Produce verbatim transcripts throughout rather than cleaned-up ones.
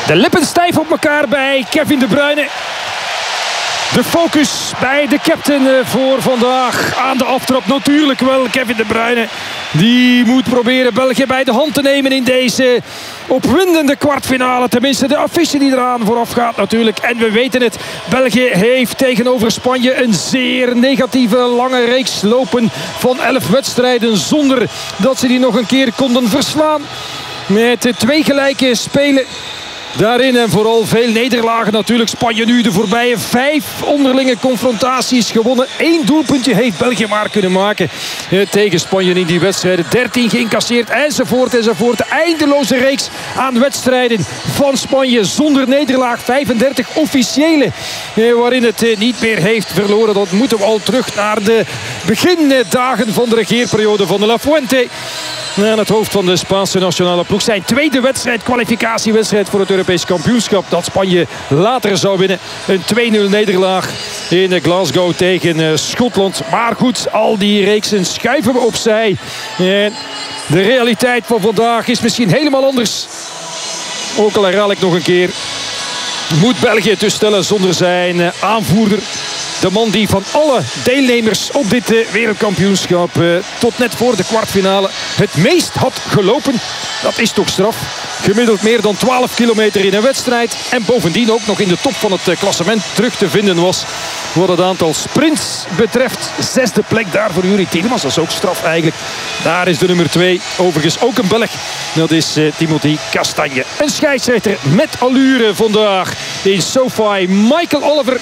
De lippen stijf op elkaar bij Kevin De Bruyne. De focus bij de captain voor vandaag. Aan de aftrap natuurlijk wel Kevin De Bruyne. Die moet proberen België bij de hand te nemen in deze opwindende kwartfinale. Tenminste de affiche die eraan vooraf gaat natuurlijk. En we weten het, België heeft tegenover Spanje een zeer negatieve lange reeks lopen van elf wedstrijden. Zonder dat ze die nog een keer konden verslaan. Met twee gelijke spelen daarin en vooral veel nederlagen natuurlijk. Spanje nu de voorbije vijf onderlinge confrontaties gewonnen. Eén doelpuntje heeft België maar kunnen maken tegen Spanje in die wedstrijden. dertien geïncasseerd enzovoort enzovoort. De eindeloze reeks aan wedstrijden van Spanje zonder nederlaag. vijfendertig officiële waarin het niet meer heeft verloren. Dat moeten we al terug naar de begindagen van de regeerperiode van de La Fuente. Aan het hoofd van de Spaanse nationale ploeg. Zijn tweede wedstrijd, kwalificatiewedstrijd voor het Europees kampioenschap. Dat Spanje later zou winnen. Een twee nul nederlaag in Glasgow tegen Schotland. Maar goed, al die reeksen schuiven we opzij. En de realiteit van vandaag is misschien helemaal anders. Ook al herhaal ik nog een keer. Moet België het dus stellen zonder zijn aanvoerder. De man die van alle deelnemers op dit wereldkampioenschap uh, tot net voor de kwartfinale het meest had gelopen. Dat is toch straf. Gemiddeld meer dan twaalf kilometer in een wedstrijd. En bovendien ook nog in de top van het klassement terug te vinden was. Wat het aantal sprints betreft. Zesde plek daar voor Juri Tielemans. Dat is ook straf eigenlijk. Daar is de nummer twee. Overigens ook een Belg. Dat is uh, Timothy Castagne. Een scheidsrechter met allure vandaag in SoFi. Michael Oliver.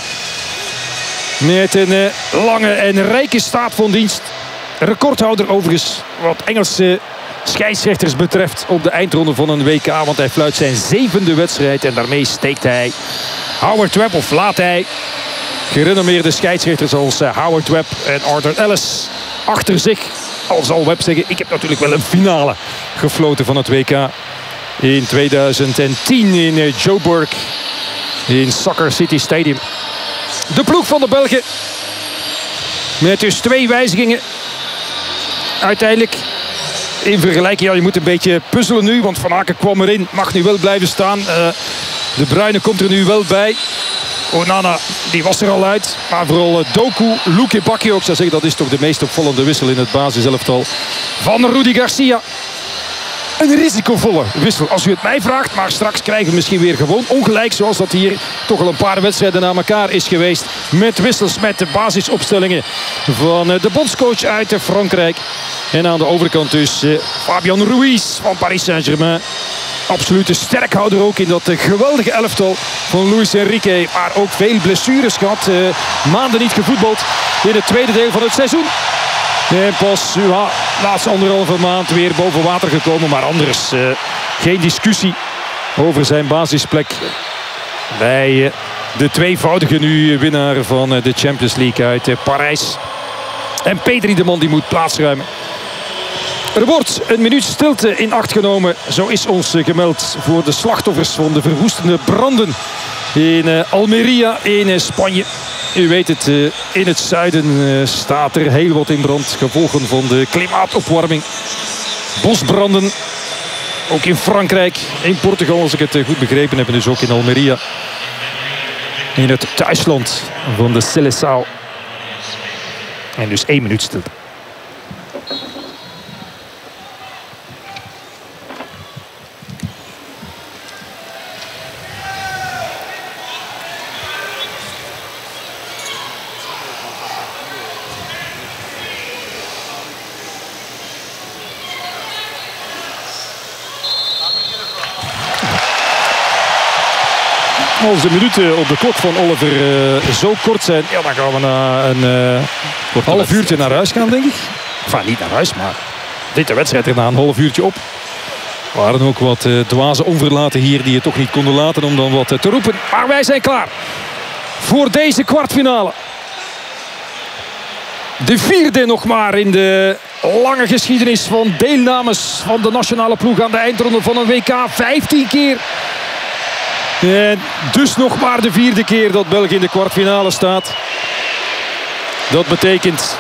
Met een uh, lange en rijke staat van dienst. Recordhouder overigens wat Engelse scheidsrechters betreft op de eindronde van een W K. Want hij fluit zijn zevende wedstrijd. En daarmee steekt hij Howard Webb of laat hij gerenommeerde scheidsrechters als uh, Howard Webb en Arthur Ellis achter zich. Al zal Webb zeggen, ik heb natuurlijk wel een finale gefloten van het W K. In tweeduizend tien in uh, Joburg. In Soccer City Stadium. De ploeg van de Belgen. Met dus twee wijzigingen. Uiteindelijk in vergelijking. Ja, je moet een beetje puzzelen nu. Want Van Aken kwam erin. Mag nu wel blijven staan. Uh, de Bruyne komt er nu wel bij. Onana, die was er al uit. Maar vooral uh, Doku, Luke Bakio. Ik zou zeggen, dat is toch de meest opvallende wissel in het basiselftal van Rudi Garcia. Een risicovolle wissel, als u het mij vraagt. Maar straks krijgen we misschien weer gewoon ongelijk. Zoals dat hier toch al een paar wedstrijden na elkaar is geweest. Met wissels, met de basisopstellingen van de bondscoach uit Frankrijk. En aan de overkant dus Fabian Ruiz van Paris Saint-Germain. Absolute sterkhouder ook in dat geweldige elftal van Luis Enrique. Maar ook veel blessures gehad. Maanden niet gevoetbald in het tweede deel van het seizoen. En pas ja, laatste anderhalve maand weer boven water gekomen. Maar anders uh, geen discussie over zijn basisplek. Bij uh, de tweevoudige nu winnaar van uh, de Champions League uit uh, Parijs. En Pedri, de man die moet plaatsruimen. Er wordt een minuut stilte in acht genomen. Zo is ons uh, gemeld voor de slachtoffers van de verwoestende branden in uh, Almeria in uh, Spanje. U weet het, uh, in het zuiden uh, staat er heel wat in brand. Gevolgen van de klimaatopwarming. Bosbranden. Ook in Frankrijk, in Portugal als ik het uh, goed begrepen heb. En dus ook in Almeria. In het thuisland van de Seleção. En dus één minuut stilte. Als de minuten op de klok van Oliver uh, zo kort zijn, ja, dan gaan we na een uh, half uurtje naar huis gaan, denk ik. Enfin, niet naar huis, maar dit de wedstrijd er na een half uurtje op. Er waren ook wat uh, dwaze onverlaten hier die je toch niet konden laten om dan wat uh, te roepen. Maar wij zijn klaar voor deze kwartfinale. De vierde nog maar in de lange geschiedenis van deelnames van de nationale ploeg aan de eindronde van een W K. vijftien keer. En dus nog maar de vierde keer dat België in de kwartfinale staat. Dat betekent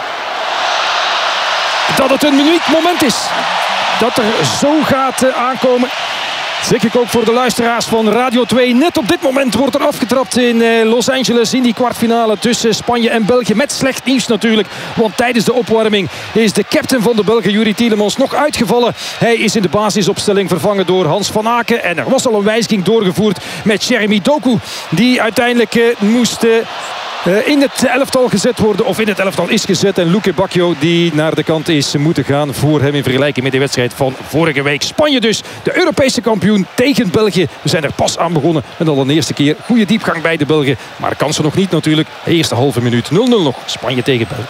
dat het een uniek moment is. Dat er zo gaat aankomen. Zeg ik ook voor de luisteraars van Radio twee. Net op dit moment wordt er afgetrapt in Los Angeles in die kwartfinale tussen Spanje en België. Met slecht nieuws natuurlijk, want tijdens de opwarming is de captain van de Belgen, Youri Tielemans, nog uitgevallen. Hij is in de basisopstelling vervangen door Hans van Aken. En er was al een wijziging doorgevoerd met Jeremy Doku, die uiteindelijk uh, moest... Uh, Uh, in het elftal gezet worden, of in het elftal is gezet. En Luque Bacchio die naar de kant is moeten gaan voor hem in vergelijking met de wedstrijd van vorige week. Spanje dus, de Europese kampioen tegen België. We zijn er pas aan begonnen en al de eerste keer. Goede diepgang bij de Belgen, maar kansen nog niet natuurlijk. De eerste halve minuut nul nul nog, Spanje tegen België.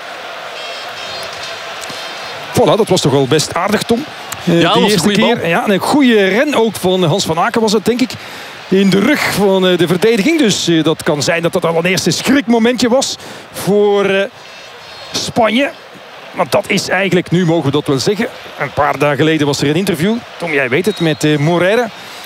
Voilà, dat was toch wel best aardig, Tom. Uh, ja, de was eerste een goede keer. Ja, een goede ren ook van Hans van Aken was het, denk ik. In de rug van de verdediging. Dus uh, dat kan zijn dat dat al een eerste schrikmomentje was voor uh, Spanje. Want dat is eigenlijk, nu mogen we dat wel zeggen. Een paar dagen geleden was er een interview, Tom, jij weet het, met uh, Moreira.